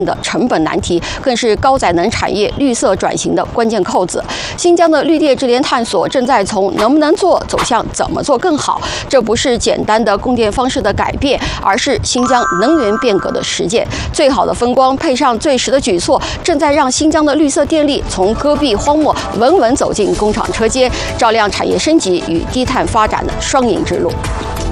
的成本难题，更是高载能产业绿色转型的关键扣子。新疆的绿电直连探索正在从能不能做走向怎么做更好。这不是简单的供电方式的改变，而是新疆能源变革的实践。最好的风光配上最实的举措，正在让新疆的绿色电力从戈壁荒漠稳稳走进工厂车间，照亮产业升级与低碳发展的双赢之路。